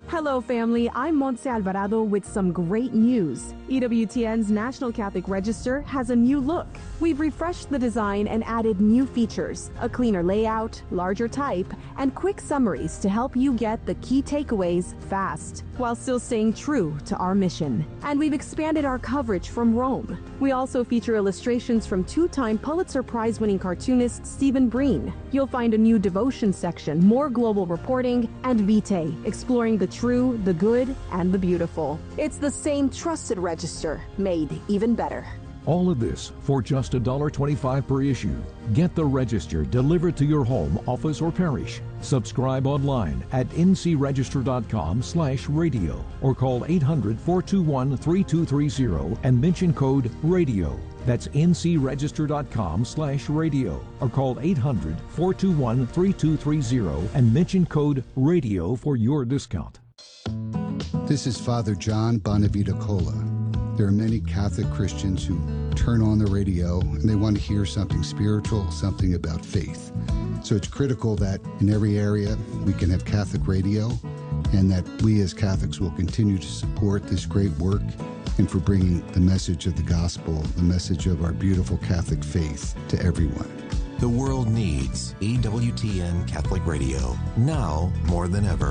Hello, family. I'm Montse Alvarado with some great news. EWTN's National Catholic Register has a new look. We've refreshed the design and added new features, a cleaner layout, larger type, and quick summaries to help you get the key takeaways fast, while still staying true to our mission. And we've expanded our coverage from Rome. We also feature illustrations from two-time Pulitzer Prize-winning cartoonist Stephen Breen. You'll find a new devotion section, more global reporting, and Vitae, exploring the true, the good, and the beautiful. It's the same trusted register, made even better. All of this for just $1.25 per issue. Get the Register delivered to your home, office, or parish. Subscribe online at ncregister.com/radio or call 800-421-3230 and mention code RADIO. That's ncregister.com/radio or call 800-421-3230 and mention code RADIO for your discount. This is Father John Bonavita Cola. There are many Catholic Christians who turn on the radio and they want to hear something spiritual, something about faith. So it's critical that in every area we can have Catholic radio and that we as Catholics will continue to support this great work and for bringing the message of the gospel, the message of our beautiful Catholic faith to everyone. The world needs EWTN Catholic Radio, now more than ever.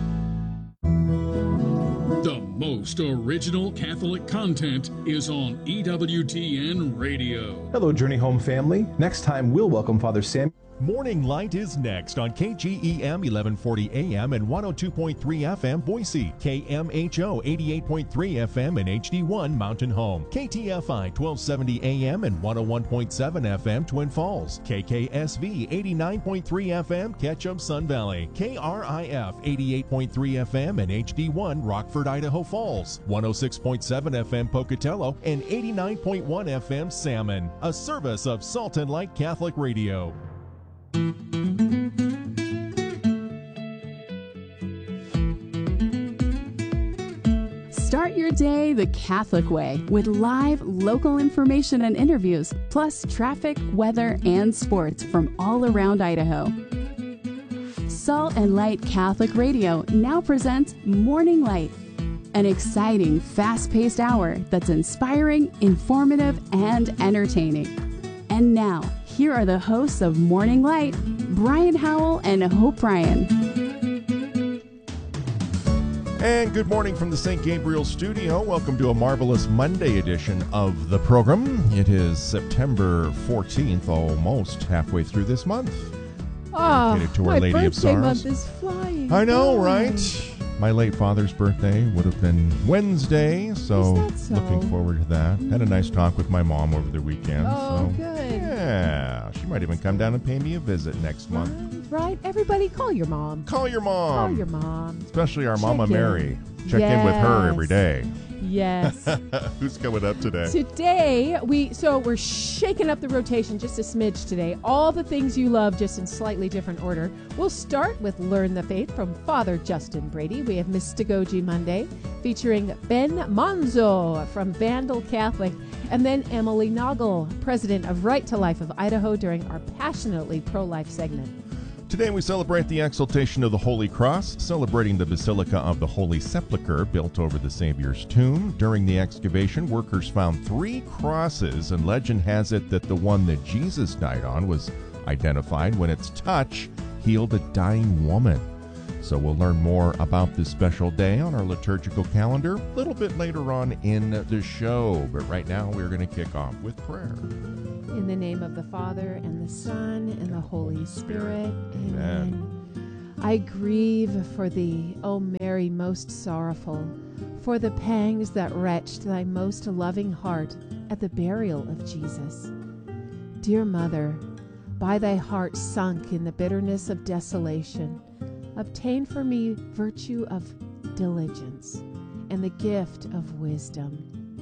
The most original Catholic content is on EWTN Radio. Hello, Journey Home family. Next time, we'll welcome Father Sam. Morning Light is next on KGEM 1140 AM and 102.3 FM Boise, KMHO 88.3 FM and HD1 Mountain Home, KTFI 1270 AM and 101.7 FM Twin Falls, KKSV 89.3 FM Ketchum Sun Valley, KRIF 88.3 FM and HD1 Rockford, Idaho Falls, 106.7 FM Pocatello and 89.1 FM Salmon, a service of Salt and Light Catholic Radio. Start your day the Catholic way with live local information and interviews, plus traffic, weather, and sports from all around Idaho. Salt and Light Catholic Radio now presents Morning Light, an exciting, fast-paced hour that's inspiring, informative, and entertaining. And now, here are the hosts of Morning Light, Brian Howell and Hope Ryan. And good morning from the St. Gabriel studio. Welcome to a marvelous Monday edition of the program. It is September 14th, almost halfway through this month. Oh, to my Our Lady of birthday Sorrows. month is flying. I know, by. right? My late father's birthday would have been Wednesday, so, Is that so? looking forward to that. Had a nice talk with my mom over the weekend. Oh, so good. Yeah, she might even come down and pay me a visit next month. Right? Everybody call your mom. Call your mom. Call your mom. Especially our Check Mama in. Mary. Check in with her Yes. every day. Yes. Who's coming up today? Today, we're shaking up the rotation just a smidge today. All the things you love, just in slightly different order. We'll start with Learn the Faith from Father Justin Brady. We have Mystagogy Monday featuring Ben Monzo from Vandal Catholic. And then Emily Noggle, president of Right to Life of Idaho, during our Passionately Pro-Life segment. Today we celebrate the exaltation of the Holy Cross, celebrating the Basilica of the Holy Sepulchre built over the Savior's tomb. During the excavation, workers found 3 crosses, and legend has it that the one that Jesus died on was identified when its touch healed a dying woman. So we'll learn more about this special day on our liturgical calendar a little bit later on in the show. But right now we're going to kick off with prayer. In the name of the Father, and the Son, and the Holy Spirit. Amen. I grieve for thee, O Mary, most sorrowful, for the pangs that wretched thy most loving heart at the burial of Jesus. Dear Mother, by thy heart sunk in the bitterness of desolation, obtain for me virtue of diligence and the gift of wisdom.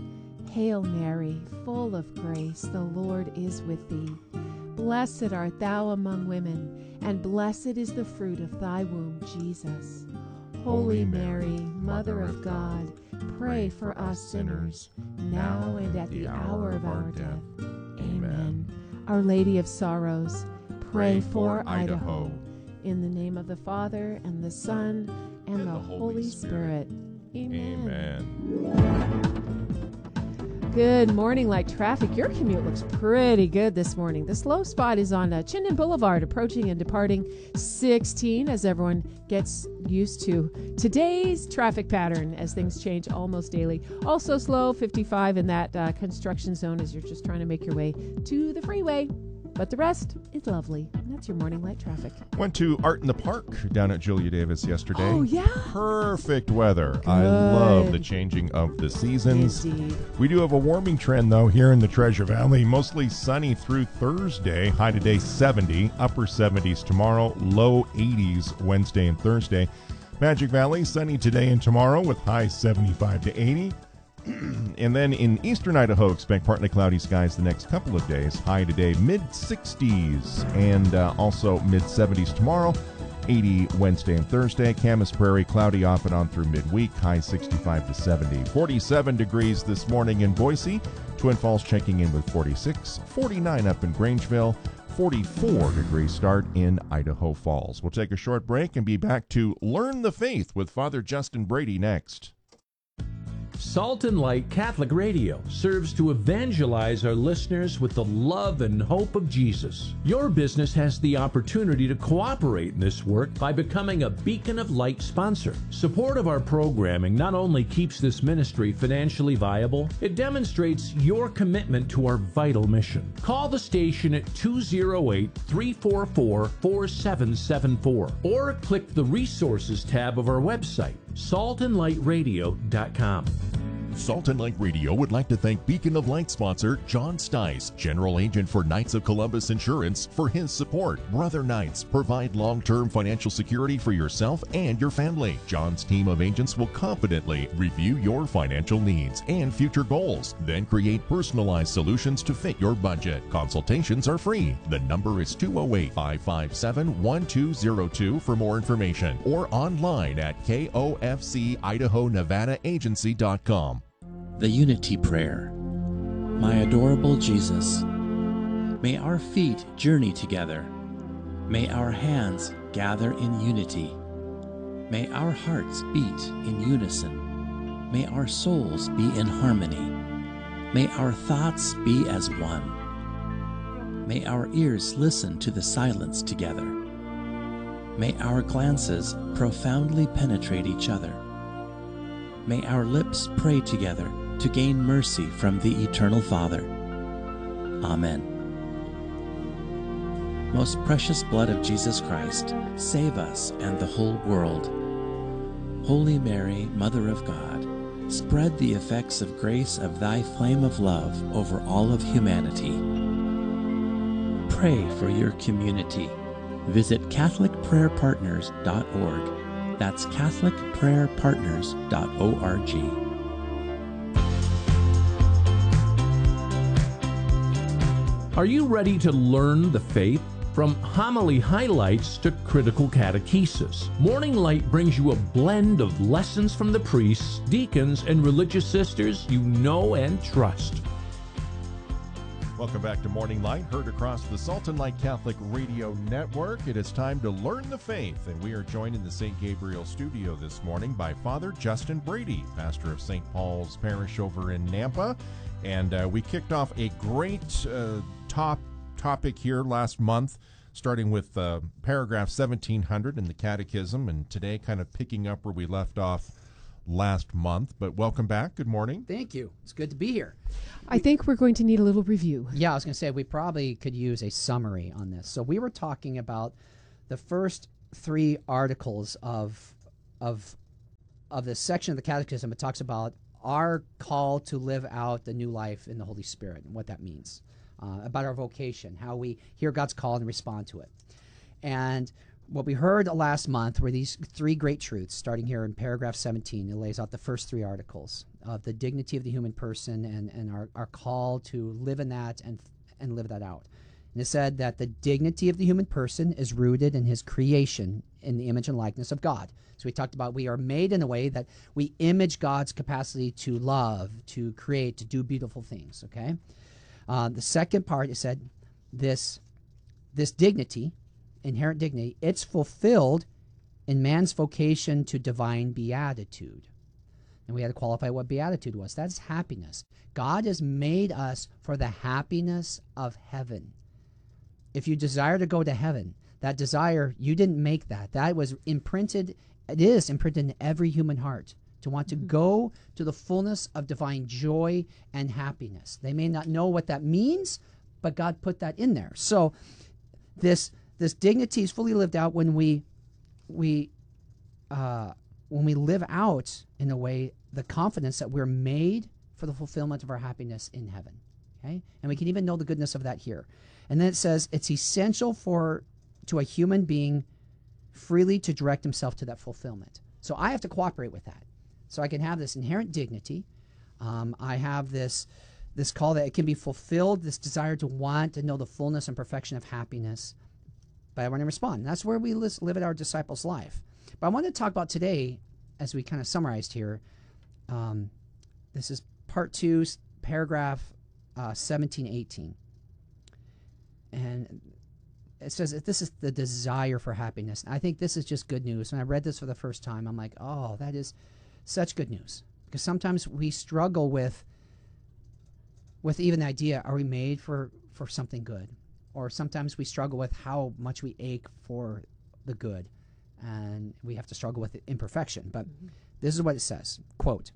Hail Mary, full of grace, the Lord is with thee. Blessed art thou among women, and blessed is the fruit of thy womb, Jesus. Holy Mary, Mother of God, pray for us sinners, now and at the hour of our death. Amen. Our Lady of Sorrows, pray for Idaho. In the name of the Father, and the Son, and the Holy Spirit. Amen. Good morning, Light Traffic. Your commute looks pretty good this morning. The slow spot is on Chinden Boulevard, approaching and departing 16 as everyone gets used to today's traffic pattern as things change almost daily. Also slow, 55 in that construction zone as you're just trying to make your way to the freeway. But the rest is lovely. And that's your morning light traffic. Went to Art in the Park down at Julia Davis yesterday. Oh, yeah. Perfect weather. Good. I love the changing of the seasons. Indeed. We do have a warming trend, though, here in the Treasure Valley. Mostly sunny through Thursday. High today 70, upper 70s tomorrow, low 80s Wednesday and Thursday. Magic Valley, sunny today and tomorrow with high 75 to 80. And then in eastern Idaho, expect partly cloudy skies the next couple of days. High today, mid-60s and also mid-70s tomorrow. 80 Wednesday and Thursday. Camas Prairie, cloudy off and on through midweek. High 65 to 70. 47 degrees this morning in Boise. Twin Falls checking in with 46. 49 up in Grangeville. 44 degree start in Idaho Falls. We'll take a short break and be back to Learn the Faith with Father Justin Brady next. Salt and Light Catholic Radio serves to evangelize our listeners with the love and hope of Jesus. Your business has the opportunity to cooperate in this work by becoming a Beacon of Light sponsor. Support of our programming not only keeps this ministry financially viable, it demonstrates your commitment to our vital mission. Call the station at 208-344-4774 or click the Resources tab of our website, saltandlightradio.com. Salt and Light Radio would like to thank Beacon of Light sponsor John Stice, General Agent for Knights of Columbus Insurance, for his support. Brother Knights provide long-term financial security for yourself and your family. John's team of agents will confidently review your financial needs and future goals, then create personalized solutions to fit your budget. Consultations are free. The number is 208-557-1202 for more information, or online at kofcidahonevadaagency.com. The Unity Prayer. My adorable Jesus, may our feet journey together. May our hands gather in unity. May our hearts beat in unison. May our souls be in harmony. May our thoughts be as one. May our ears listen to the silence together. May our glances profoundly penetrate each other. May our lips pray together to gain mercy from the Eternal Father. Amen. Most precious blood of Jesus Christ, save us and the whole world. Holy Mary, Mother of God, spread the effects of grace of thy flame of love over all of humanity. Pray for your community. Visit CatholicPrayerPartners.org. That's CatholicPrayerPartners.org. Are you ready to learn the faith? From homily highlights to critical catechesis, Morning Light brings you a blend of lessons from the priests, deacons, and religious sisters you know and trust. Welcome back to Morning Light, heard across the Salt and Light Catholic Radio Network. It is time to learn the faith, and we are joined in the St. Gabriel studio this morning by Father Justin Brady, pastor of St. Paul's Parish over in Nampa. And we kicked off a great topic here last month, starting with paragraph 1700 in the Catechism, and today kind of picking up where we left off last month. But welcome back. Good morning. Thank you. It's good to be here. I think we're going to need a little review. Yeah, I was going to say we probably could use a summary on this. So we were talking about the first three articles of this section of the Catechism. It talks about our call to live out the new life in the Holy Spirit and what that means, about our vocation, how we hear God's call and respond to it. And what we heard last month were these three great truths, starting here in paragraph 17. It lays out the first three articles of the dignity of the human person and our call to live in that and live that out. And it said that the dignity of the human person is rooted in his creation in the image and likeness of God. So we talked about we are made in a way that we image God's capacity to love, to create, to do beautiful things, okay? The second part, it said this dignity inherent dignity, it's fulfilled in man's vocation to divine beatitude. And we had to qualify what beatitude was. That's happiness. God has made us for the happiness of heaven. If you desire to go to heaven, that desire, you didn't make that. That was imprinted, it is imprinted in every human heart to want to go to the fullness of divine joy and happiness. They may not know what that means, but God put that in there. So this dignity is fully lived out when we live out in a way the confidence that we're made for the fulfillment of our happiness in heaven. Okay? And we can even know the goodness of that here. And then it says it's essential to a human being freely to direct himself to that fulfillment. So I have to cooperate with that. So I can have this inherent dignity. I have this call that it can be fulfilled, this desire to want to know the fullness and perfection of happiness. But I want to respond. And that's where we live at our disciples' life. But I want to talk about today, as we kind of summarized here, this is part 2, paragraph 17, 18. And it says that this is the desire for happiness. And I think this is just good news. When I read this for the first time, I'm like, oh, that is such good news. Because sometimes we struggle with even the idea, are we made for something good? Or sometimes we struggle with how much we ache for the good. And we have to struggle with imperfection. But this is what it says, quote,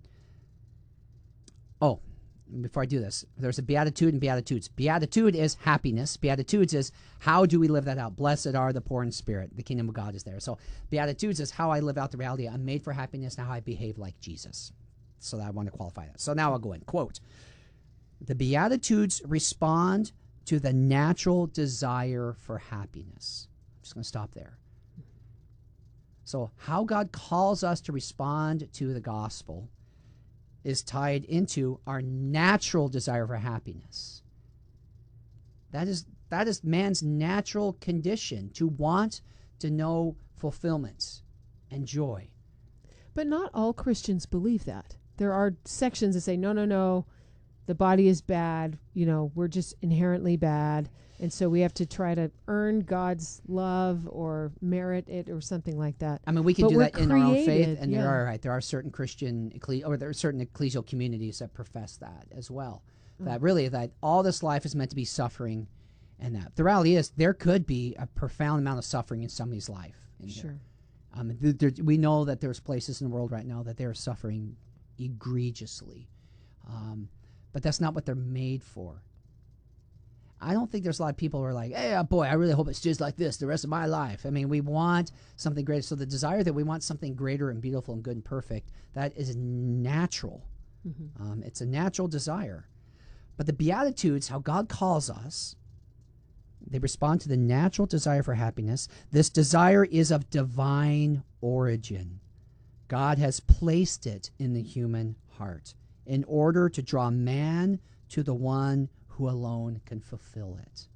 oh, before I do this, there's a beatitude and beatitudes. Beatitude is happiness. Beatitudes is how do we live that out? Blessed are the poor in spirit. The kingdom of God is there. So beatitudes is how I live out the reality. I'm made for happiness. Now I behave like Jesus. So that I want to qualify that. So now I'll go in. Quote, the beatitudes respond to the natural desire for happiness. I'm just going to stop there. So how God calls us to respond to the gospel is tied into our natural desire for happiness. That is man's natural condition, to want to know fulfillment and joy. But not all Christians believe that. There are sections that say, no, the body is bad, we're just inherently bad, and so we have to try to earn God's love or merit it or something like that. I mean, we can do that in our own faith, and there are certain Christian there are certain ecclesial communities that profess that as well. That all this life is meant to be suffering, and that the reality is there could be a profound amount of suffering in somebody's life. Sure. We know that there's places in the world right now that they're suffering egregiously, but that's not what they're made for. I don't think there's a lot of people who are like, hey, boy, I really hope it's just like this the rest of my life. I mean, we want something greater. So the desire that we want something greater and beautiful and good and perfect, that is natural. It's a natural desire. But the Beatitudes, how God calls us, they respond to the natural desire for happiness. This desire is of divine origin. God has placed it in the human heart in order to draw man to the one who alone can fulfill it.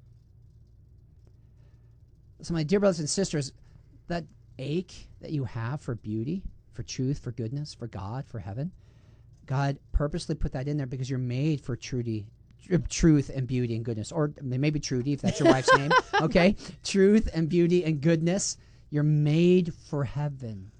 So my dear brothers and sisters, that ache that you have for beauty, for truth, for goodness, for God, for heaven, God purposely put that in there because you're made for truth and beauty and goodness. Or maybe Trudy, if that's your wife's name. Okay? Truth and beauty and goodness. You're made for heaven.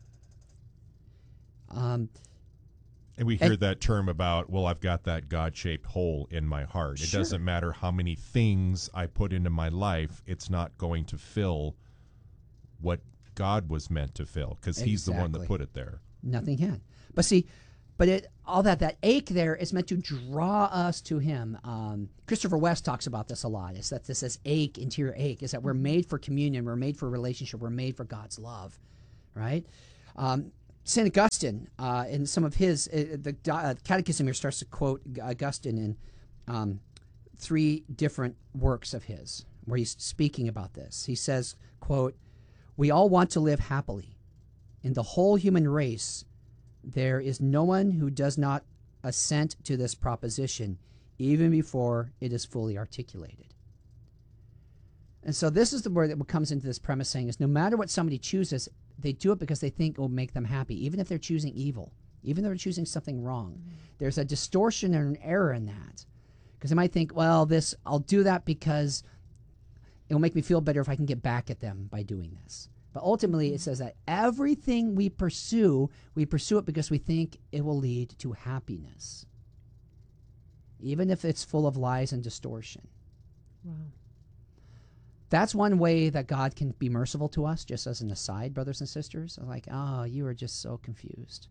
And we hear that term about, well, I've got that God-shaped hole in my heart. It doesn't matter how many things I put into my life, it's not going to fill what God was meant to fill, because he's the one that put it there. Nothing can. But see, all that ache there is meant to draw us to him. Christopher West talks about this a lot. It's that this ache, interior ache, is that we're made for communion, we're made for relationship, we're made for God's love, right? St. Augustine, in some of his, the Catechism here starts to quote Augustine in 3 different works of his, where he's speaking about this. He says, quote, we all want to live happily. In the whole human race, there is no one who does not assent to this proposition, even before it is fully articulated. And so this is the word that comes into this premise, saying is no matter what somebody chooses, they do it because they think it will make them happy, even if they're choosing evil, even if they're choosing something wrong. There's a distortion and an error in that. Because they might think, well, I'll do that because it'll make me feel better if I can get back at them by doing this. But ultimately, it says that everything we pursue it because we think it will lead to happiness, even if it's full of lies and distortion. Wow. That's one way that God can be merciful to us, just as an aside, brothers and sisters. Like, oh, you are just so confused.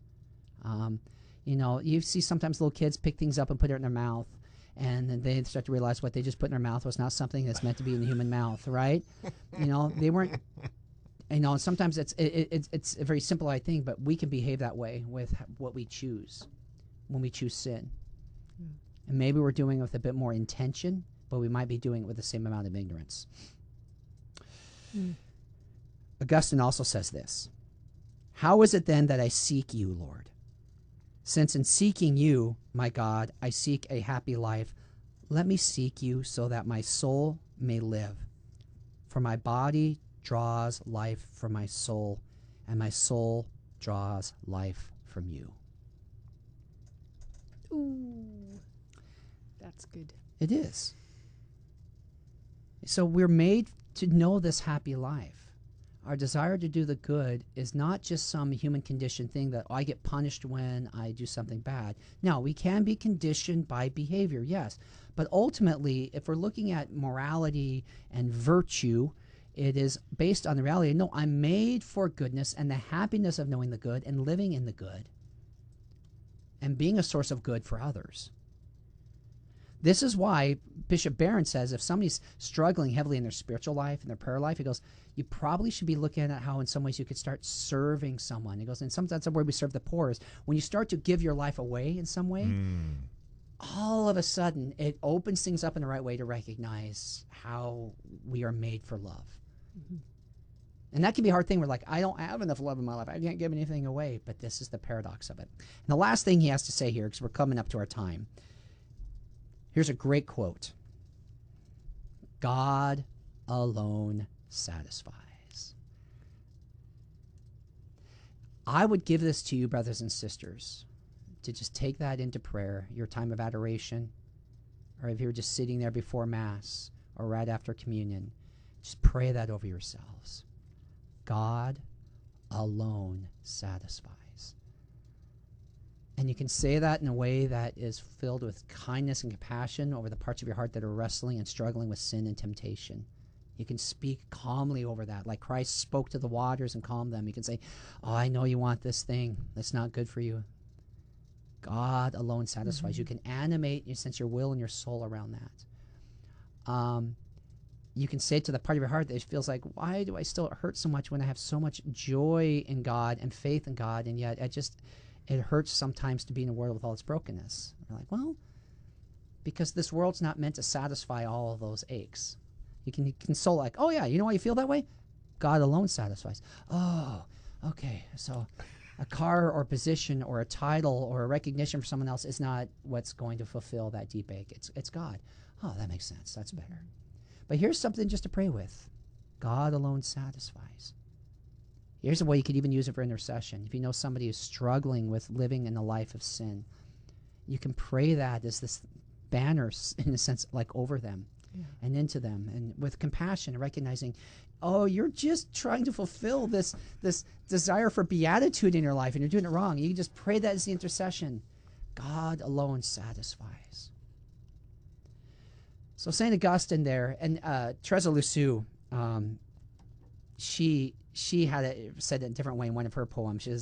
You see sometimes little kids pick things up and put it in their mouth, and then they start to realize what they just put in their mouth was not something that's meant to be in the human mouth, right? They weren't. Sometimes it's a very simplified thing, but we can behave that way with what we choose when we choose sin. And maybe we're doing it with a bit more intention, but we might be doing it with the same amount of ignorance. Augustine also says this: how is it then that I seek you, Lord? Since in seeking you, my God, I seek a happy life, let me seek you so that my soul may live. For my body draws life from my soul, and my soul draws life from you. Ooh, that's good. It is. So we're made to know this happy life. Our desire to do the good is not just some human conditioned thing that I get punished when I do something bad. Now, we can be conditioned by behavior, yes. But ultimately, if we're looking at morality and virtue, it is based on the reality, no, I'm made for goodness and the happiness of knowing the good and living in the good and being a source of good for others. This is why Bishop Barron says if somebody's struggling heavily in their spiritual life, in their prayer life, he goes, you probably should be looking at how in some ways you could start serving someone. He goes, and sometimes the word we serve the poor is when you start to give your life away in some way, all of a sudden it opens things up in the right way to recognize how we are made for love. And that can be a hard thing. We're like, I don't have enough love in my life. I can't give anything away. But this is the paradox of it. And the last thing he has to say here, because we're coming up to our time, here's a great quote. God alone satisfies. I would give this to you, brothers and sisters, to just take that into prayer, your time of adoration, or if you're just sitting there before Mass or right after communion, just pray that over yourselves. God alone satisfies. And you can say that in a way that is filled with kindness and compassion over the parts of your heart that are wrestling and struggling with sin and temptation. You can speak calmly over that, like Christ spoke to the waters and calmed them. You can say, oh, I know you want this thing. That's not good for you. God alone satisfies. You can animate, you sense your will and your soul around that. You can say to the part of your heart that feels like, why do I still hurt so much when I have so much joy in God and faith in God, and yet it hurts sometimes to be in a world with all its brokenness. You're like, well, because this world's not meant to satisfy all of those aches. You can console like, oh yeah, you know why you feel that way? God alone satisfies. Oh, okay, so a car or position or a title or a recognition for someone else is not what's going to fulfill that deep ache. It's God. Oh, that makes sense. That's better. But here's something just to pray with. God alone satisfies. Here's a way you could even use it for intercession. If you know somebody who's struggling with living in a life of sin, you can pray that as this banner, in a sense, like over them and into them, and with compassion and recognizing, oh, you're just trying to fulfill this desire for beatitude in your life, and you're doing it wrong. You can just pray that as the intercession. God alone satisfies. So St. Augustine there, and Teresa Lisieux, she had it said it in a different way in one of her poems. She says,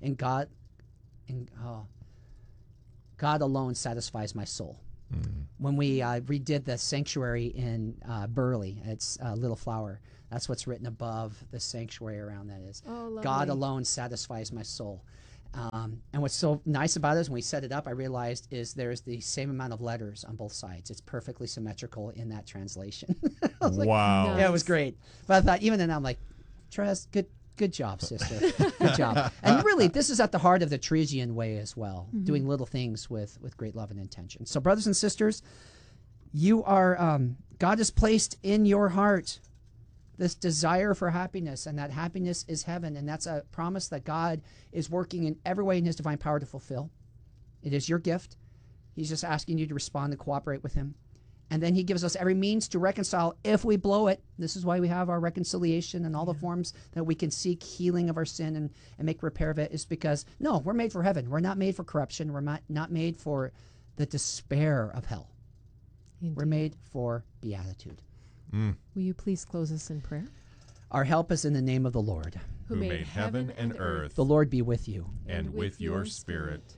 God alone satisfies my soul. When we redid the sanctuary in Burley, it's Little Flower. That's what's written above the sanctuary around that is, God alone satisfies my soul. And what's so nice about it is when we set it up, I realized is there's the same amount of letters on both sides. It's perfectly symmetrical in that translation. I was like, wow. Yeah, it was great. But I thought, even then, I'm like, Tres, good job, sister. Good job. And really, this is at the heart of the Teresian way as well, doing little things with great love and intention. So, brothers and sisters, you are, God has placed in your heart this desire for happiness, and that happiness is heaven, and that's a promise that God is working in every way in his divine power to fulfill. It is your gift. He's just asking you to respond and cooperate with him. And then he gives us every means to reconcile if we blow it. This is why we have our reconciliation and all the forms that we can seek healing of our sin and make repair of it, is because, no, we're made for heaven. We're not made for corruption. We're not made for the despair of hell. Indeed. We're made for beatitude. Will you please close us in prayer? Our help is in the name of the Lord, who made heaven and earth. The Lord be with you. And with your spirit.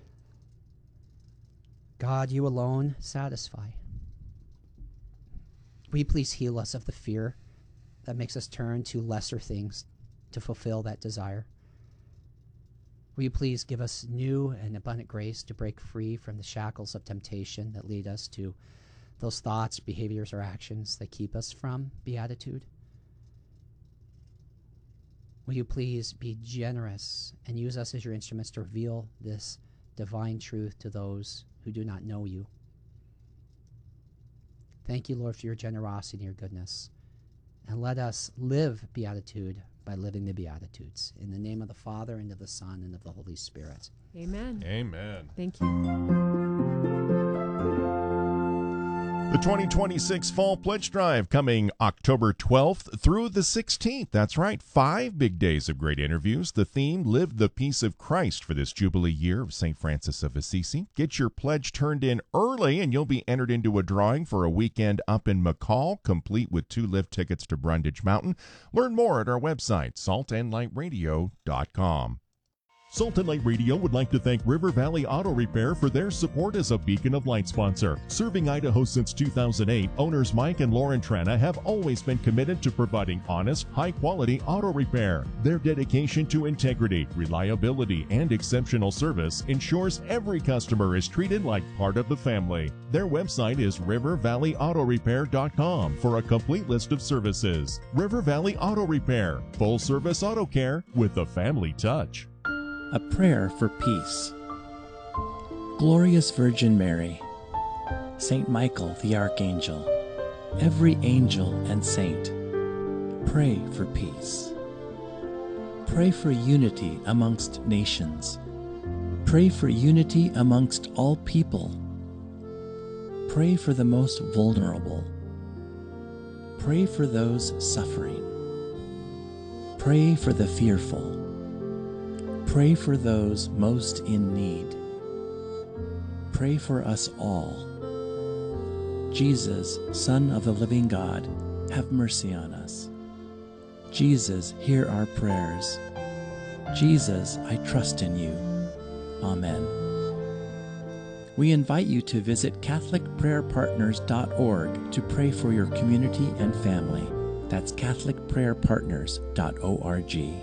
God, you alone satisfy. Will you please heal us of the fear that makes us turn to lesser things to fulfill that desire? Will you please give us new and abundant grace to break free from the shackles of temptation that lead us to those thoughts, behaviors, or actions that keep us from beatitude? Will you please be generous and use us as your instruments to reveal this divine truth to those who do not know you? Thank you, Lord, for your generosity and your goodness. And let us live beatitude by living the Beatitudes. In the name of the Father, and of the Son, and of the Holy Spirit. Amen. Amen. Thank you. The 2026 Fall Pledge Drive coming October 12th through the 16th. That's right, 5 big days of great interviews. The theme, Live the Peace of Christ, for this Jubilee year of St. Francis of Assisi. Get your pledge turned in early and you'll be entered into a drawing for a weekend up in McCall, complete with 2 lift tickets to Brundage Mountain. Learn more at our website, saltandlightradio.com. Salt and Light Radio would like to thank River Valley Auto Repair for their support as a beacon of light sponsor. Serving Idaho since 2008, owners Mike and Lauren Trana have always been committed to providing honest, high-quality auto repair. Their dedication to integrity, reliability, and exceptional service ensures every customer is treated like part of the family. Their website is rivervalleyautorepair.com for a complete list of services. River Valley Auto Repair, full-service auto care with a family touch. A prayer for peace. Glorious Virgin Mary, Saint Michael the Archangel, every angel and saint, pray for peace. Pray for unity amongst nations. Pray for unity amongst all people. Pray for the most vulnerable. Pray for those suffering. Pray for the fearful. Pray for those most in need. Pray for us all. Jesus, Son of the living God, have mercy on us. Jesus, hear our prayers. Jesus, I trust in you. Amen. We invite you to visit CatholicPrayerPartners.org to pray for your community and family. That's CatholicPrayerPartners.org.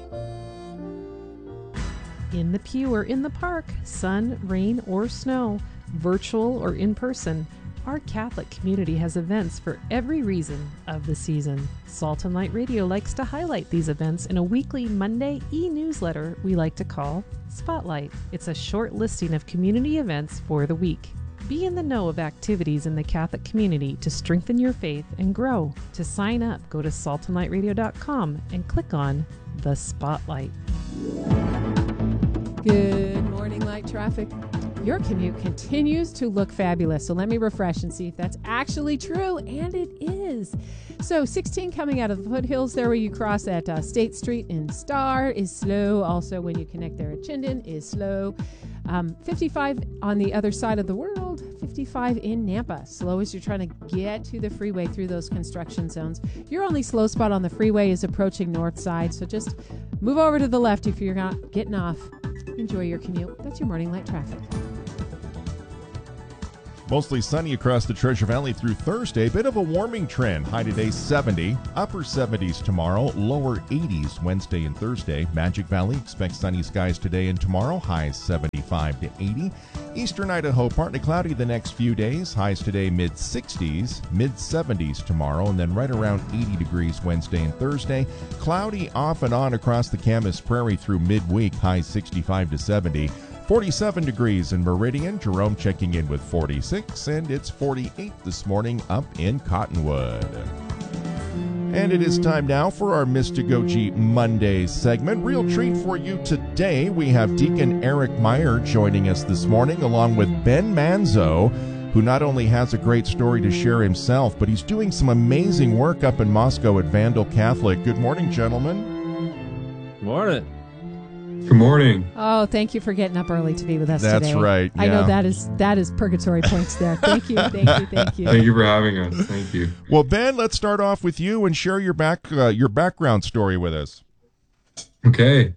In the pew or in the park, sun, rain, or snow, virtual or in person, our Catholic community has events for every reason of the season. Salt and Light Radio likes to highlight these events in a weekly Monday e-newsletter we like to call Spotlight. It's a short listing of community events for the week. Be in the know of activities in the Catholic community to strengthen your faith and grow. To sign up, go to saltandlightradio.com and click on the Spotlight. Good morning, Light Traffic. Your commute continues to look fabulous. So let me refresh and see if that's actually true. And it is. So 16 coming out of the foothills there where you cross at State Street in Star is slow. Also when you connect there at Chinden is slow. 55 on the other side of the world. 55 in Nampa. Slow as you're trying to get to the freeway through those construction zones. Your only slow spot on the freeway is approaching north side. So just move over to the left if you're not getting off. Enjoy your commute. That's your morning light traffic. Mostly sunny across the Treasure Valley through Thursday. Bit of a warming trend. High today 70, upper 70s tomorrow, lower 80s Wednesday and Thursday. Magic Valley expects sunny skies today and tomorrow. Highs 75 to 80. Eastern Idaho partly cloudy the next few days. Highs today mid 60s, mid 70s tomorrow, and then right around 80 degrees Wednesday and Thursday. Cloudy off and on across the Camas Prairie through midweek. Highs 65 to 70. 47 degrees in Meridian. Jerome checking in with 46, and it's 48 this morning up in Cottonwood. And it is time now for our Mystagogy Monday segment. Real treat for you today. We have Deacon Eric Meyer joining us this morning, along with Ben Manzo. who not only has a great story to share himself, but he's doing some amazing work up in Moscow at Vandal Catholic. Good morning, gentlemen. Morning. Good morning. Oh, thank you for getting up early to be with us today. That's right. Yeah. I know that is purgatory points there. Thank you. Thank you for having us. Thank you. Well, Ben, let's start off with you and share your background story with us. Okay.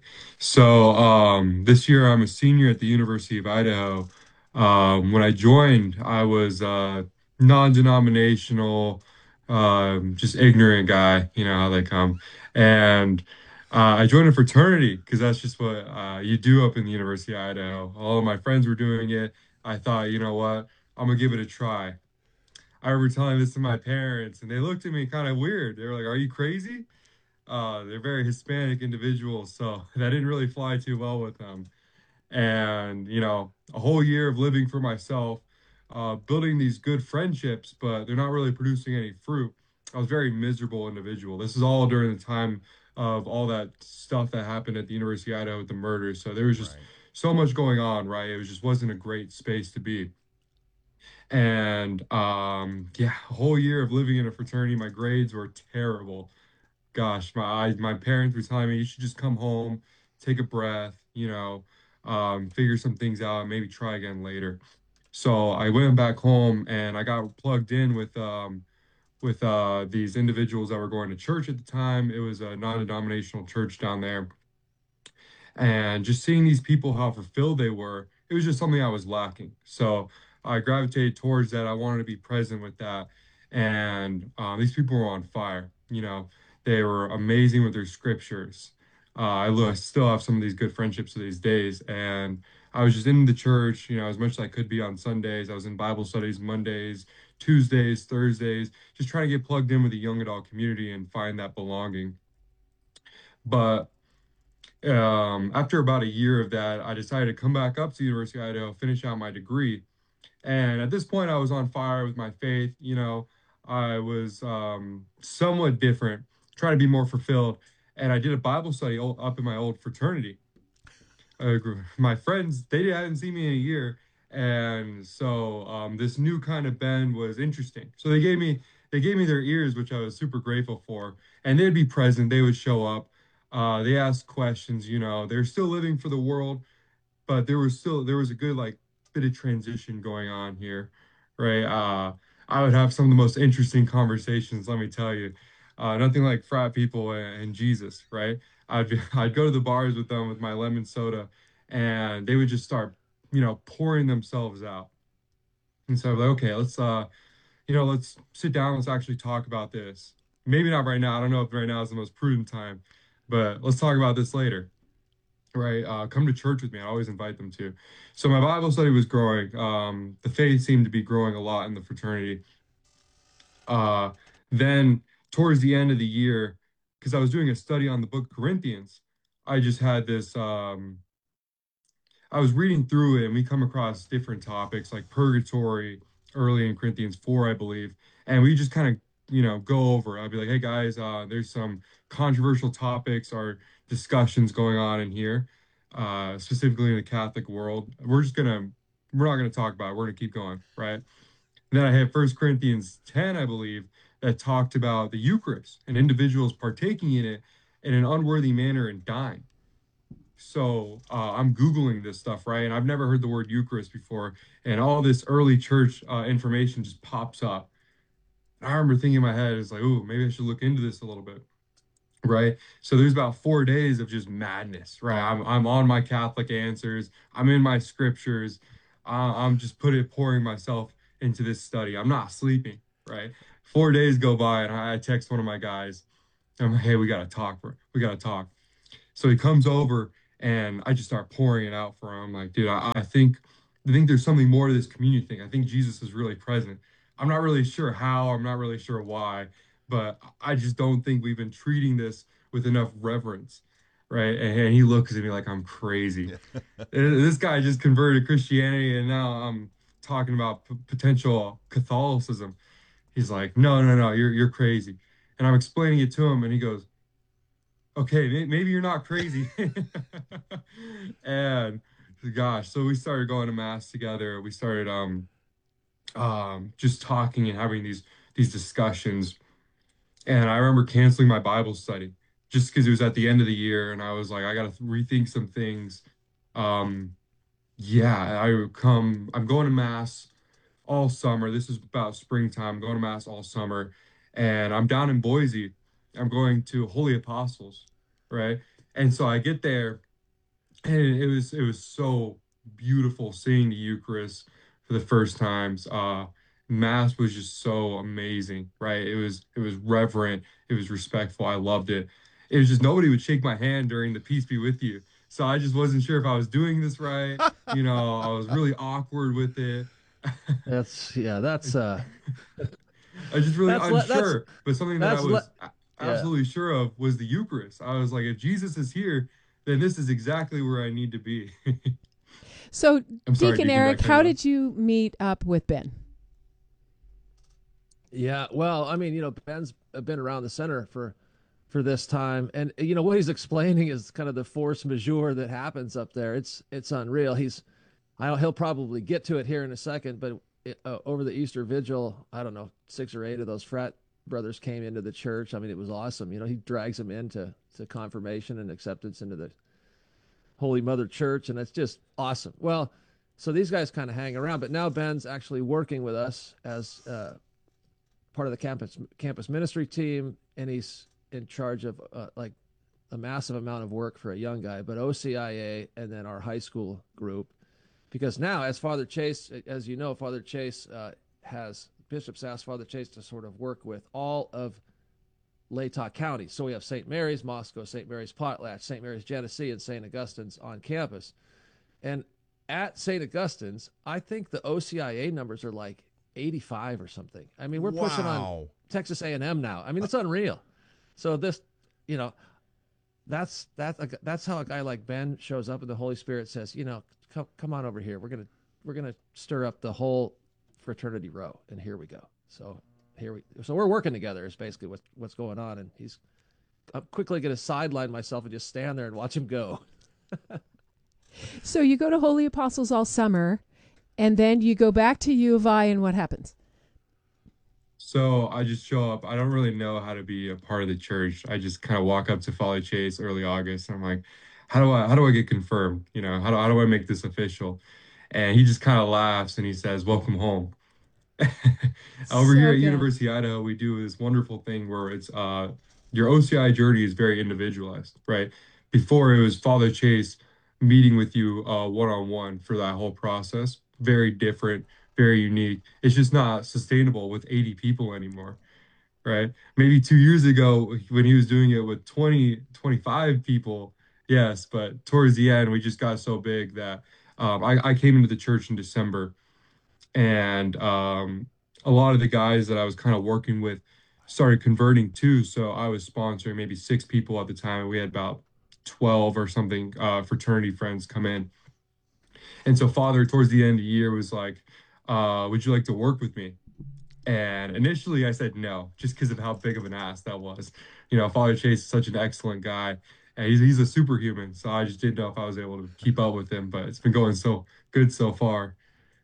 So this year I'm a senior at the University of Idaho. When I joined, I was non-denominational, just ignorant guy. You know how they come. And I joined a fraternity because that's just what you do up in the University of Idaho. All of my friends were doing it. I thought, you know what, I'm going to give it a try. I remember telling this to my parents, and they looked at me kind of weird. They were like, are you crazy? They're very Hispanic individuals, so that didn't really fly too well with them. And, you know, a whole year of living for myself, building these good friendships, but they're not really producing any fruit. I was a very miserable individual. This is all during the time of all that stuff that happened at the University of Idaho with the murders. So there was just so much going on, right? It just wasn't a great space to be. And yeah, a whole year of living in a fraternity, my grades were terrible. Gosh, my parents were telling me you should just come home, take a breath, you know, figure some things out, maybe try again later. So I went back home and I got plugged in with these individuals that were going to church at the time. It was a non-denominational church down there. And just seeing these people, how fulfilled they were, it was just something I was lacking. So I gravitated towards that. I wanted to be present with that. And these people were on fire. You know, they were amazing with their scriptures. I still have some of these good friendships to these days. And I was just in the church, you know, as much as I could be on Sundays. I was in Bible studies Mondays, Tuesdays, Thursdays, just trying to get plugged in with the young adult community and find that belonging. But after about a year of that, I decided to come back up to the University of Idaho, finish out my degree. And at this point, I was on fire with my faith. You know, I was somewhat different, trying to be more fulfilled. And I did a Bible study up in my old fraternity. My friends, they hadn't seen me in a year. And so this new kind of Ben was interesting. So they gave me their ears, which I was super grateful for. And they'd be present. They would show up. They asked questions, you know. They're still living for the world, but there was a good like bit of transition going on here, right? I would have some of the most interesting conversations, let me tell you. Nothing like frat people and Jesus, right? I'd go to the bars with them with my lemon soda, and they would just start, you know, pouring themselves out. And so I was like, okay, let's sit down, let's actually talk about this. Maybe not right now. I don't know if right now is the most prudent time, but let's talk about this later. Right, come to church with me. I always invite them to. So my Bible study was growing. The faith seemed to be growing a lot in the fraternity. Then towards the end of the year, because I was doing a study on the book of Corinthians, I just had this, I was reading through it and we come across different topics like purgatory early in Corinthians 4, I believe. And we just kind of, you know, go over. I'd be like, hey guys, there's some controversial topics or discussions going on in here, specifically in the Catholic world. We're not gonna talk about it. We're gonna keep going, right? And then I had 1 Corinthians 10, I believe, that talked about the Eucharist and individuals partaking in it in an unworthy manner and dying. So I'm Googling this stuff, right? And I've never heard the word Eucharist before. And all this early church information just pops up. And I remember thinking in my head, it's like, ooh, maybe I should look into this a little bit. Right. So there's about 4 days of just madness, right? I'm on my Catholic answers. I'm in my scriptures. I'm just pouring myself into this study. I'm not sleeping, right? 4 days go by and I text one of my guys. I'm like, hey, we got to talk. We got to talk. So he comes over and I just start pouring it out for him. I'm like, dude, I think there's something more to this communion thing. I think Jesus is really present. I'm not really sure how. I'm not really sure why. But I just don't think we've been treating this with enough reverence, right? And he looks at me like I'm crazy. This guy just converted to Christianity, and now I'm talking about potential Catholicism. He's like, no, you're crazy. And I'm explaining it to him, and he goes, okay, maybe you're not crazy. And gosh, so we started going to mass together. We started just talking and having these discussions. And I remember canceling my Bible study just because it was at the end of the year, and I was like, I got to rethink some things. Um, yeah, I'm going to mass all summer. This is about springtime. I'm going to mass all summer, and I'm down in Boise. I'm going to Holy Apostles, right? And so I get there, and it was so beautiful seeing the Eucharist for the first times. Mass was just so amazing, right? It was reverent, it was respectful. I loved it. It was just nobody would shake my hand during the peace be with you. So I just wasn't sure if I was doing this right. I was really awkward with it. That's I was just really unsure. But something that I was absolutely sure of was the Eucharist. I was like, if Jesus is here, then this is exactly where I need to be. So, I'm sorry, Deacon Eric, how did you meet up with Ben? Yeah, well, I mean, Ben's been around the center for this time, and what he's explaining is kind of the force majeure that happens up there. It's unreal. He'll probably get to it here in a second, but over the Easter Vigil, I don't know, 6 or 8 of those frat brothers came into the church. I mean, it was awesome. He drags them into confirmation and acceptance into the Holy Mother Church, and it's just awesome. Well, so these guys kind of hang around, but now Ben's actually working with us as part of the campus ministry team, and he's in charge of like a massive amount of work for a young guy, but OCIA and then our high school group. Because now, as Father Chase, as you know, Father Chase bishops asked Father Chase to sort of work with all of Latah County. So we have St. Mary's, Moscow, St. Mary's, Potlatch, St. Mary's, Genesee, and St. Augustine's on campus. And at St. Augustine's, I think the OCIA numbers are like 85 or something. I mean, we're pushing on Texas A&M now. I mean, it's unreal. So this, that's how a guy like Ben shows up, and the Holy Spirit says, come on over here. We're gonna stir up the whole fraternity row, and here we go. So we're working together is basically what's going on, and I'm quickly gonna sideline myself and just stand there and watch him go. So you go to Holy Apostles all summer, and then you go back to U of I, and what happens? So I just show up. I don't really know how to be a part of the church. I just kind of walk up to Father Chase early August, and I'm like, how do I get confirmed? How do I make this official? And he just kind of laughs and he says, "Welcome home." Over here at University of Idaho, we do this wonderful thing where it's your OCI journey is very individualized, right? Before it was Father Chase meeting with you one-on-one for that whole process. Very different, very unique. It's just not sustainable with 80 people anymore, right? Maybe 2 years ago when he was doing it with 20, 25 people, yes, but towards the end, we just got so big that I came into the church in December, and a lot of the guys that I was kind of working with started converting too. So I was sponsoring maybe 6 people at the time. We had about 12 or something fraternity friends come in. And so Father, towards the end of the year, was like, would you like to work with me? And initially I said no, just because of how big of an ass that was. Father Chase is such an excellent guy, and he's a superhuman. So I just didn't know if I was able to keep up with him, but it's been going so good so far.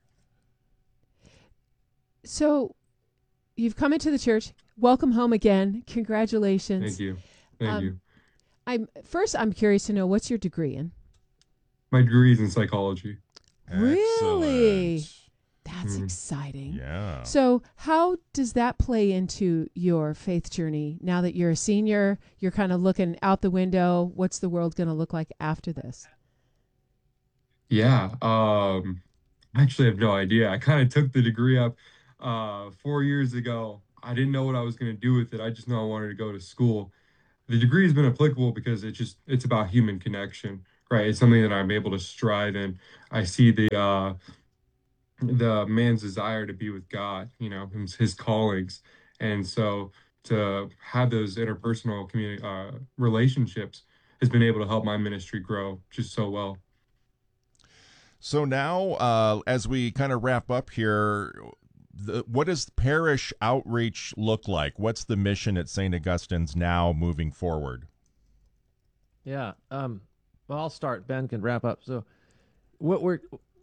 So you've come into the church. Welcome home again. Congratulations. Thank you. Thank you. I'm curious to know, what's your degree in? My degree is in psychology. Really? That's exciting. Yeah. So how does that play into your faith journey now that you're a senior? You're kind of looking out the window. What's the world going to look like after this? Yeah. I actually have no idea. I kind of took the degree up 4 years ago. I didn't know what I was going to do with it. I just know I wanted to go to school. The degree has been applicable because it's about human connection, right? It's something that I'm able to strive in. I see the man's desire to be with God, his callings. And so to have those interpersonal relationships has been able to help my ministry grow just so well. So now, as we kind of wrap up here, what does parish outreach look like? What's the mission at St. Augustine's now moving forward? Yeah. Well, I'll start. Ben can wrap up. So what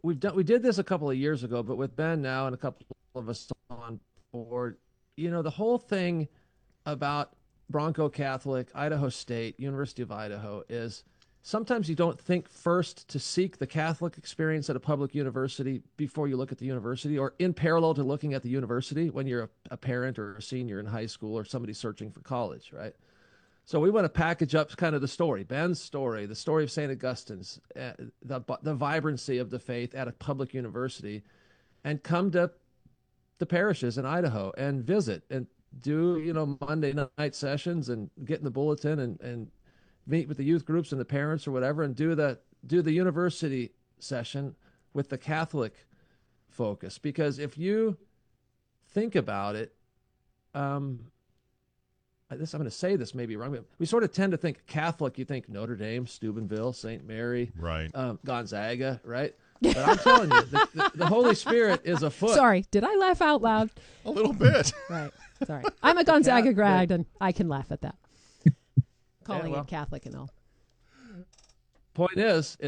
we did this a couple of years ago, but with Ben now and a couple of us on board, the whole thing about Bronco Catholic, Idaho State, University of Idaho is sometimes you don't think first to seek the Catholic experience at a public university before you look at the university, or in parallel to looking at the university when you're a parent or a senior in high school or somebody searching for college, right? So we want to package up kind of the story, Ben's story, the story of St. Augustine's, the vibrancy of the faith at a public university, and come to the parishes in Idaho and visit and do, Monday night sessions and get in the bulletin and meet with the youth groups and the parents or whatever, and do the university session with the Catholic focus. Because if you think about it, I'm going to say this maybe wrong, but we sort of tend to think Catholic, you think Notre Dame, Steubenville, St. Mary, right, Gonzaga, right? But I'm telling you, the Holy Spirit is afoot. Sorry, did I laugh out loud? A little bit. Right, sorry. I'm a Gonzaga grad, and I can laugh at that. Calling it Catholic and all. Point is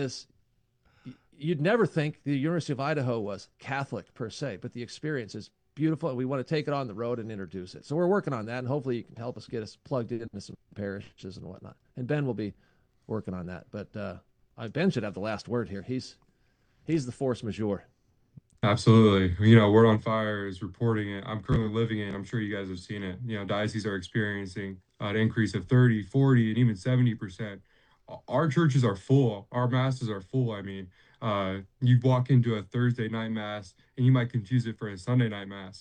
you'd never think the University of Idaho was Catholic per se, but the experience is beautiful, and we want to take it on the road and introduce it. So we're working on that, and hopefully you can help us get us plugged into some parishes and whatnot. And Ben will be working on that. But Ben should have the last word here. He's the force majeure. Absolutely. Word on Fire is reporting it. I'm currently living it. I'm sure you guys have seen it. Dioceses are experiencing an increase of 30, 40, and even 70%. Our churches are full. Our masses are full. I mean, you walk into a Thursday night mass and you might confuse it for a Sunday night mass.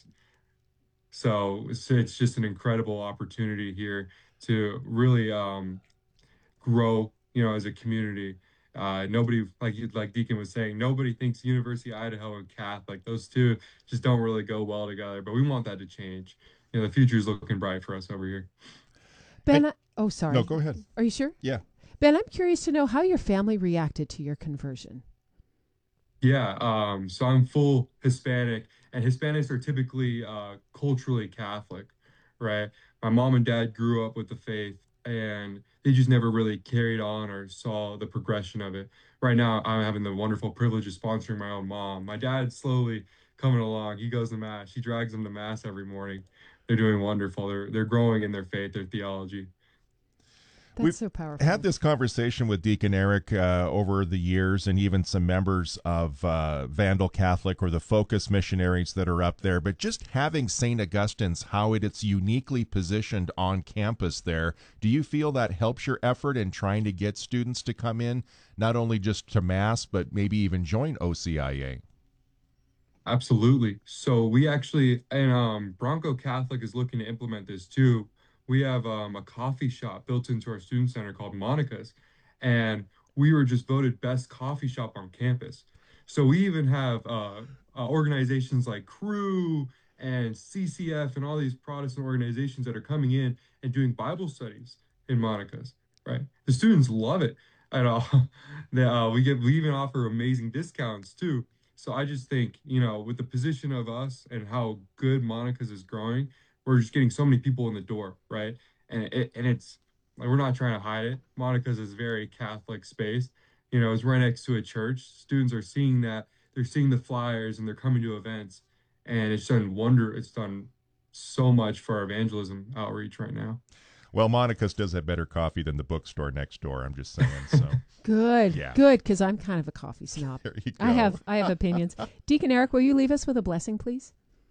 So it's just an incredible opportunity here to really grow, as a community. Nobody, like Deacon was saying, nobody thinks University of Idaho and Catholic. Those two just don't really go well together. But we want that to change. The future is looking bright for us over here. Ben, oh, sorry. No, go ahead. Are you sure? Yeah. Ben, I'm curious to know how your family reacted to your conversion. Yeah, so I'm full Hispanic, and Hispanics are typically culturally Catholic, right? My mom and dad grew up with the faith, and they just never really carried on or saw the progression of it. Right now, I'm having the wonderful privilege of sponsoring my own mom. My dad's slowly coming along. He goes to Mass. He drags them to Mass every morning. They're doing wonderful. They're growing in their faith, their theology. We've so powerful. Had this conversation with Deacon Eric over the years, and even some members of Vandal Catholic or the Focus missionaries that are up there. But just having St. Augustine's, how it's uniquely positioned on campus there, do you feel that helps your effort in trying to get students to come in, not only just to Mass, but maybe even join OCIA? Absolutely. So we actually, and Bronco Catholic is looking to implement this too. We have a coffee shop built into our student center called Monica's, and we were just voted best coffee shop on campus. So we even have organizations like Cru and CCF and all these Protestant organizations that are coming in and doing Bible studies in Monica's, right? The students love it at all. We even offer amazing discounts too. So I just think, with the position of us and how good Monica's is growing, we're just getting so many people in the door, right? And it's like, we're not trying to hide it. Monica's is very Catholic space. It's right next to a church. Students are seeing that. They're seeing the flyers and they're coming to events. And it's done so much for our evangelism outreach right now. Well, Monica's does have better coffee than the bookstore next door. I'm just saying. So good, yeah. Good, because I'm kind of a coffee snob. There you go. I have opinions. Deacon Eric, will you leave us with a blessing, please?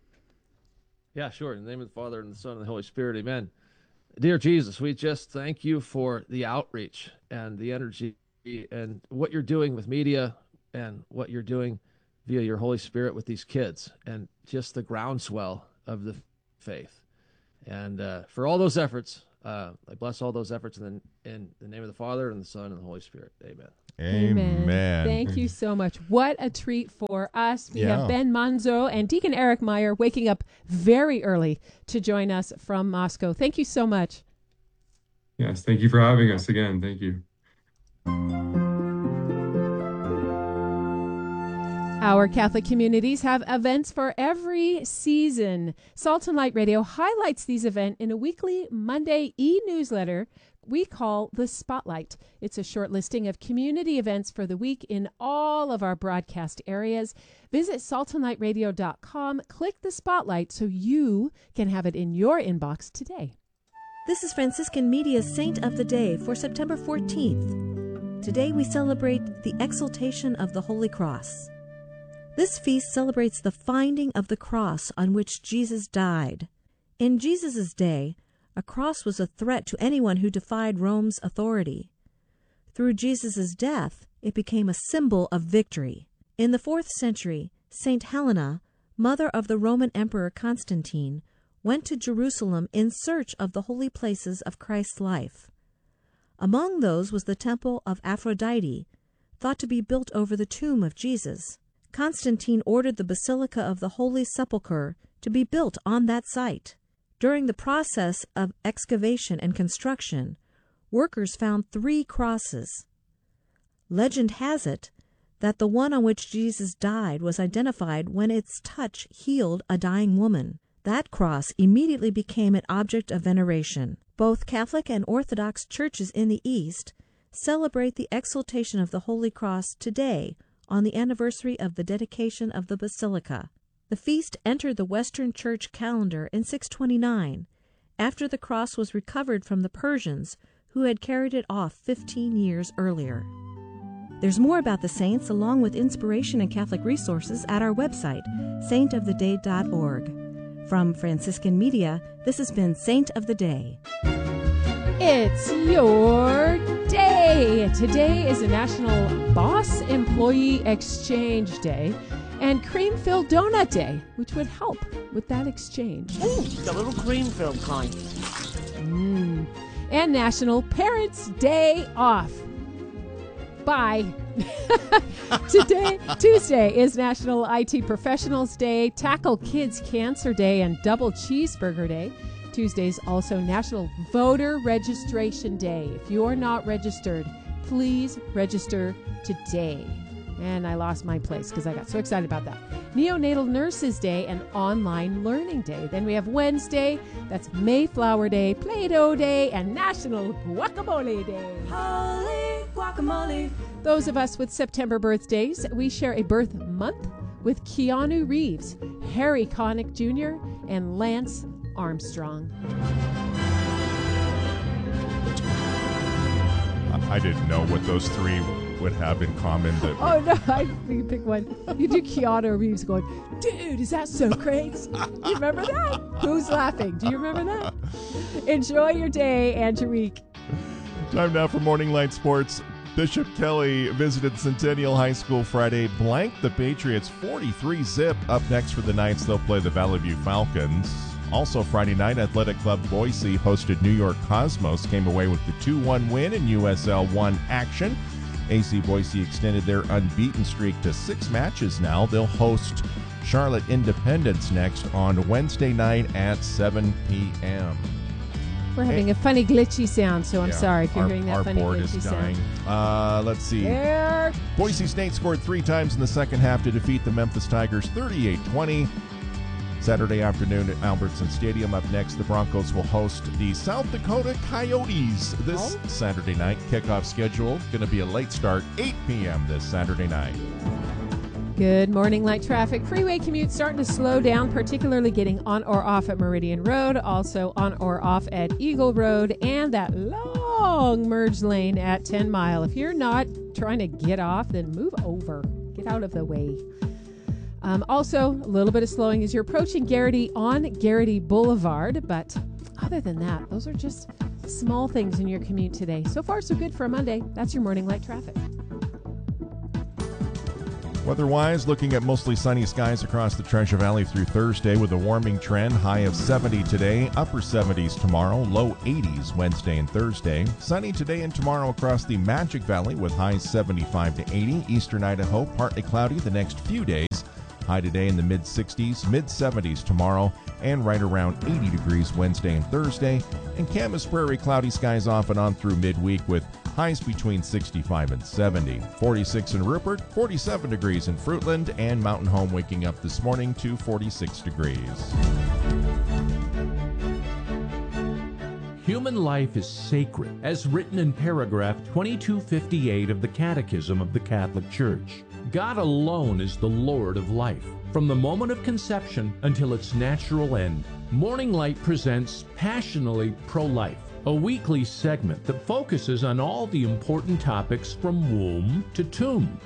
Yeah, sure. In the name of the Father, and the Son, and the Holy Spirit, amen. Dear Jesus, we just thank you for the outreach and the energy and what you're doing with media and what you're doing via your Holy Spirit with these kids and just the groundswell of the faith. And for all those efforts, I bless all those efforts in the name of the Father, and the Son, and the Holy Spirit. Amen. Amen. Thank you so much. What a treat for us. We have Ben Manzo and Deacon Eric Meyer waking up very early to join us from Moscow. Thank you so much. Yes, thank you for having us again. Thank you. Our Catholic communities have events for every season. Salt and Light Radio highlights these events in a weekly Monday e-newsletter we call the Spotlight. It's a short listing of community events for the week in all of our broadcast areas. Visit saltandlightradio.com, click the Spotlight so you can have it in your inbox today. This is Franciscan Media's Saint of the Day for September 14th. Today we celebrate the exaltation of the Holy Cross. This feast celebrates the finding of the cross on which Jesus died. In Jesus' day, a cross was a threat to anyone who defied Rome's authority. Through Jesus' death, it became a symbol of victory. In the 4th century, Saint Helena, mother of the Roman Emperor Constantine, went to Jerusalem in search of the holy places of Christ's life. Among those was the temple of Aphrodite, thought to be built over the tomb of Jesus. Constantine ordered the Basilica of the Holy Sepulchre to be built on that site. During the process of excavation and construction, workers found 3 crosses. Legend has it that the one on which Jesus died was identified when its touch healed a dying woman. That cross immediately became an object of veneration. Both Catholic and Orthodox churches in the East celebrate the exaltation of the Holy Cross today on the anniversary of the dedication of the Basilica. The feast entered the Western Church calendar in 629, after the cross was recovered from the Persians, who had carried it off 15 years earlier. There's more about the saints, along with inspiration and Catholic resources, at our website, saintoftheday.org. From Franciscan Media, this has been Saint of the Day. It's your day. Today is a National Boss Employee Exchange Day and Cream-Filled Donut Day, which would help with that exchange. Ooh, the little cream-filled kind. And National Parents' Day Off. Bye. Tuesday is National IT Professionals Day, Tackle Kids Cancer Day, and Double Cheeseburger Day. Tuesday's also National Voter Registration Day. If you're not registered, please register today. And I lost my place because I got so excited about that. Neonatal Nurses Day and Online Learning Day. Then we have Wednesday, that's Mayflower Day, Play-Doh Day, and National Guacamole Day. Holy guacamole. Those of us with September birthdays, we share a birth month with Keanu Reeves, Harry Connick Jr., and Lance Armstrong. I didn't know what those 3 would have in common. That Oh, no, I you pick one. You do Keanu Reeves going, dude, is that Socrates? You remember that? Who's laughing? Do you remember that? Enjoy your day and your week. Time now for Morning Light Sports. Bishop Kelly visited Centennial High School Friday, blanked the Patriots 43-zip. Up next for the Knights, they'll play the Valley View Falcons. Also Friday night, Athletic Club Boise hosted New York Cosmos, came away with the 2-1 win in USL 1 action. AC Boise extended their unbeaten streak to 6 matches now. They'll host Charlotte Independence next on Wednesday night at 7 p.m. We're having a funny glitchy sound, so I'm sorry if you're hearing that funny Our board glitchy is dying. sound. Let's see. There. Boise State scored 3 times in the second half to defeat the Memphis Tigers 38-20. Saturday afternoon at Albertson Stadium. Up next, the Broncos will host the South Dakota Coyotes this Saturday night. Kickoff schedule going to be a late start, 8 p.m. this Saturday night. Good morning, light traffic. Freeway commute starting to slow down, particularly getting on or off at Meridian Road, also on or off at Eagle Road, and that long merge lane at 10 Mile. If you're not trying to get off, then move over. Get out of the way. Also, a little bit of slowing as you're approaching Garrity on Garrity Boulevard, but other than that, those are just small things in your commute today. So far, so good for a Monday. That's your morning light traffic. Weather-wise, looking at mostly sunny skies across the Treasure Valley through Thursday with a warming trend. High of 70 today, upper 70s tomorrow, low 80s Wednesday and Thursday. Sunny today and tomorrow across the Magic Valley with highs 75 to 80. Eastern Idaho, partly cloudy the next few days. High today in the mid-60s, mid-70s tomorrow, and right around 80 degrees Wednesday and Thursday. And Camas Prairie, cloudy skies off and on through midweek with highs between 65 and 70. 46 in Rupert, 47 degrees in Fruitland, and Mountain Home waking up this morning to 46 degrees. Human life is sacred, as written in paragraph 2258 of the Catechism of the Catholic Church. God alone is the Lord of life, from the moment of conception until its natural end. Morning Light presents Passionately Pro-Life, a weekly segment that focuses on all the important topics from womb to tomb.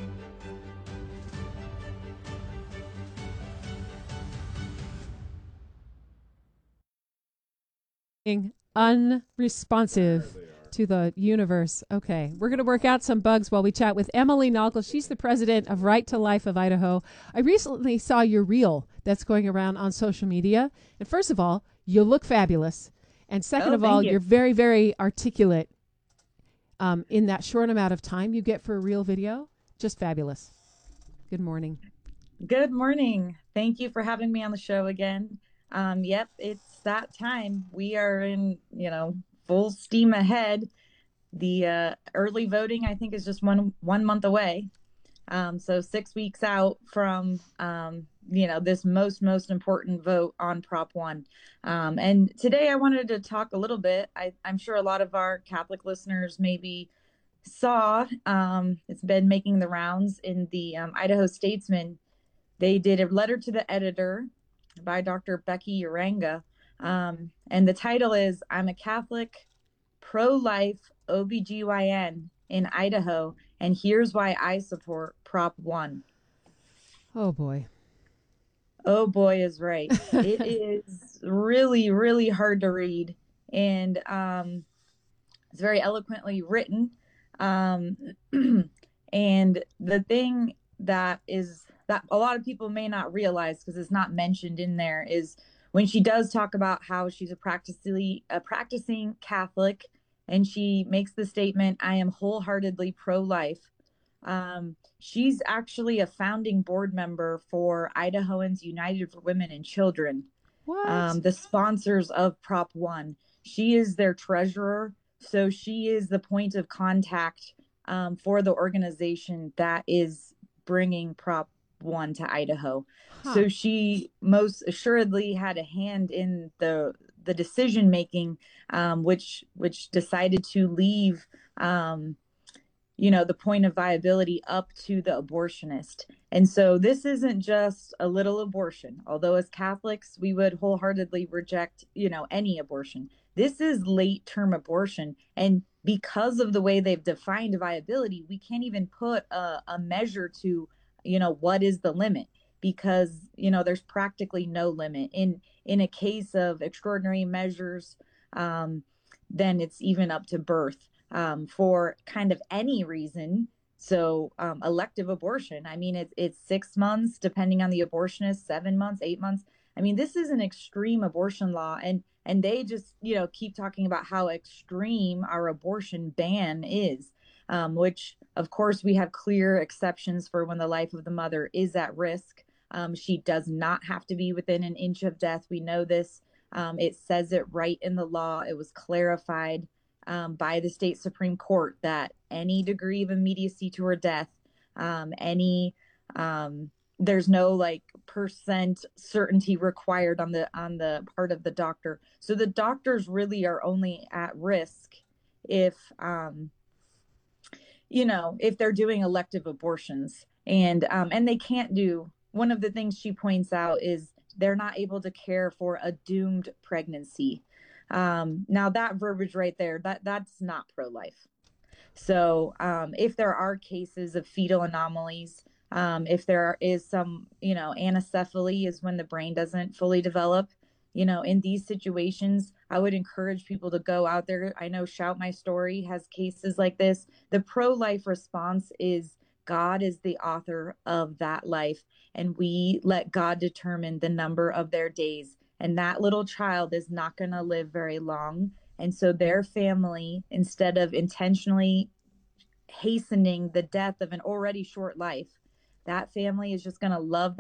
Unresponsive to the universe. Okay, we're going to work out some bugs while we chat with Emily Nagel. She's the president of Right to Life of Idaho. I recently saw your reel that's going around on social media. And first of all, you look fabulous. And second of all, you're very, very articulate in that short amount of time you get for a real video. Just fabulous. Good morning. Good morning. Thank you for having me on the show again. Yep, it's that time. We are in, full steam ahead. The early voting, I think, is just one month away. So 6 weeks out from, this most important vote on Prop 1. And today I wanted to talk a little bit. I'm sure a lot of our Catholic listeners maybe saw, it's been making the rounds in the Idaho Statesman. They did a letter to the editor by Dr. Becky Uranga. And the title is, I'm a Catholic pro-life OBGYN in Idaho, and here's why I support Prop 1. Oh, boy. Oh, boy is right. It is really, really hard to read. And it's very eloquently written. And the thing that a lot of people may not realize, because it's not mentioned in there, is when she does talk about how she's a practicing Catholic, and she makes the statement, I am wholeheartedly pro-life. She's actually a founding board member for Idahoans United for Women and Children. What? The sponsors of Prop 1. She is their treasurer, so she is the point of contact for the organization that is bringing Prop 1 to Idaho. So she most assuredly had a hand in the decision making, which decided to leave the point of viability up to the abortionist. And so this isn't just a little abortion, although as Catholics we would wholeheartedly reject any abortion. This is late term abortion, and because of the way they've defined viability, we can't even put a measure to what is the limit, because there's practically no limit. In a case of extraordinary measures, then it's even up to birth for kind of any reason. So elective abortion, I mean, it's 6 months depending on the abortionist, 7 months, 8 months. I mean, this is an extreme abortion law, and they just keep talking about how extreme our abortion ban is. Which, of course, we have clear exceptions for when the life of the mother is at risk. She does not have to be within an inch of death. We know this. It says it right in the law. It was clarified by the state Supreme Court that any degree of immediacy to her death, there's no percent certainty required on the part of the doctor. So the doctors really are only at risk if they're doing elective abortions, and they can't do. One of the things she points out is they're not able to care for a doomed pregnancy. Now that verbiage right there, that's not pro-life. So if there are cases of fetal anomalies, if there is some, anencephaly is when the brain doesn't fully develop, in these situations, I would encourage people to go out there. I know Shout My Story has cases like this. The pro-life response is God is the author of that life, and we let God determine the number of their days. And that little child is not going to live very long. And so their family, instead of intentionally hastening the death of an already short life, that family is just going to love